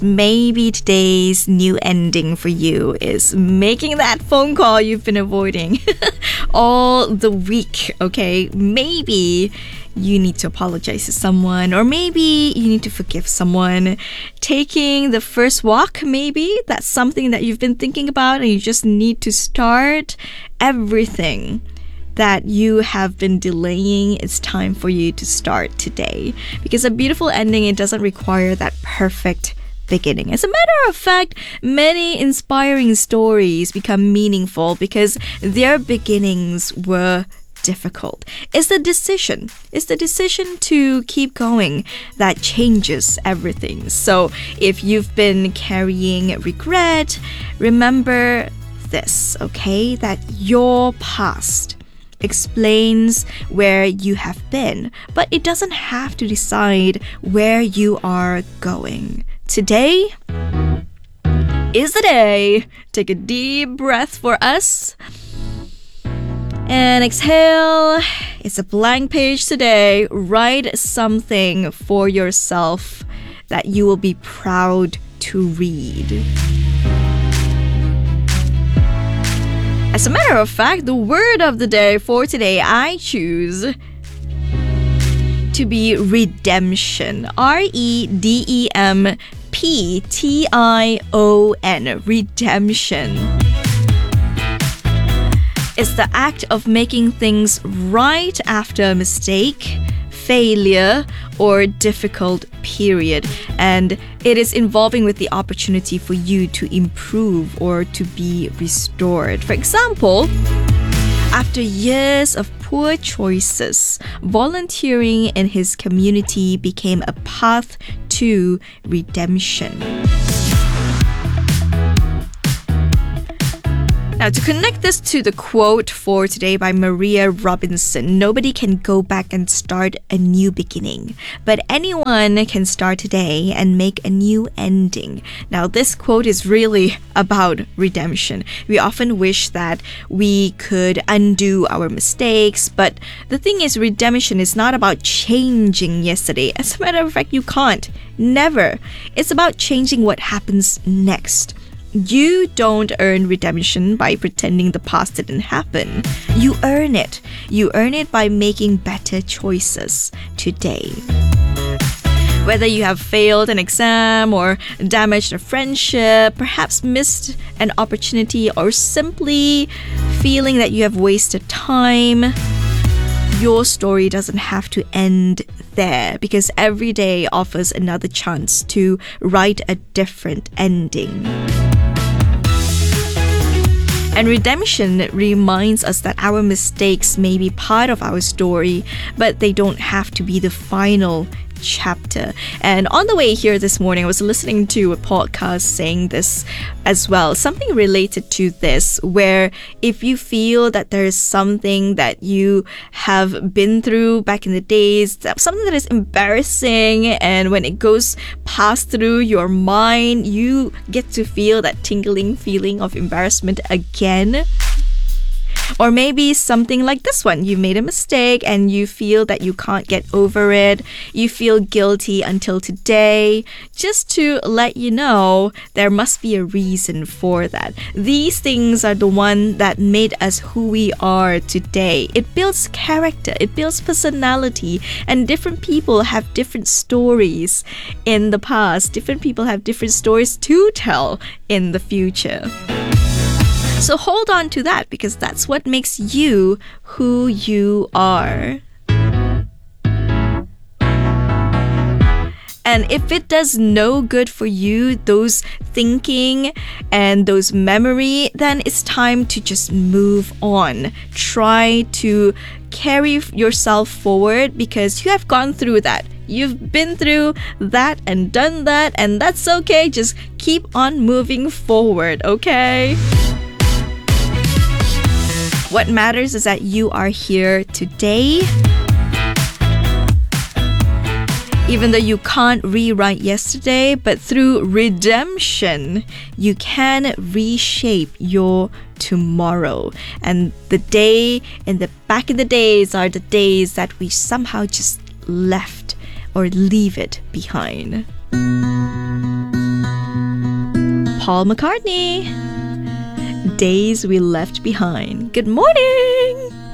Maybe today's new ending for you is making that phone call you've been avoiding all the week, okay? Maybe you need to apologize to someone, or maybe you need to forgive someone. Taking the first walk, maybe that's something that you've been thinking about and you just need to start. Everything that you have been delaying, it's time for you to start today. Because a beautiful ending, it doesn't require that perfect beginning. As a matter of fact, many inspiring stories become meaningful because their beginnings were difficult. It's the decision to keep going that changes everything. So if you've been carrying regret, remember this, okay? That your past explains where you have been, but it doesn't have to decide where you are going. Today is the day. Take a deep breath for us. And exhale. It's a blank page today. Write something for yourself that you will be proud to read. As a matter of fact, the word of the day for today, I choose to be redemption. REDEMPTION. Redemption. It's the act of making things right after a mistake, failure, or difficult period. And it is involving with the opportunity for you to improve or to be restored. For example, after years of poor choices, volunteering in his community became a path to redemption. Now, to connect this to the quote for today by Maria Robinson, nobody can go back and start a new beginning, but anyone can start today and make a new ending. Now, this quote is really about redemption. We often wish that we could undo our mistakes, but the thing is, redemption is not about changing yesterday. As a matter of fact, you can't. Never. It's about changing what happens next. You don't earn redemption by pretending the past didn't happen. You earn it. You earn it by making better choices today. Whether you have failed an exam or damaged a friendship, perhaps missed an opportunity, or simply feeling that you have wasted time, your story doesn't have to end there, because every day offers another chance to write a different ending. And redemption reminds us that our mistakes may be part of our story, but they don't have to be the final chapter. And on the way here this morning, I was listening to a podcast saying this as well, something related to this, where if you feel that there is something that you have been through back in the days, something that is embarrassing, and when it goes past through your mind, you get to feel that tingling feeling of embarrassment again. Or maybe something like this one. You made a mistake and you feel that you can't get over it. You feel guilty until today. Just to let you know, there must be a reason for that. These things are the one that made us who we are today. It builds character. It builds personality. And different people have different stories in the past. Different people have different stories to tell in the future. So hold on to that, because that's what makes you who you are. And if it does no good for you, those thinking and those memory, then it's time to just move on. Try to carry yourself forward, because you have gone through that. You've been through that and done that, and that's okay. Just keep on moving forward, okay? What matters is that you are here today. Even though you can't rewrite yesterday, but through redemption, you can reshape your tomorrow. And the day in the back in the days are the days that we somehow just left or leave it behind. Paul McCartney. Days We Left Behind. Good morning!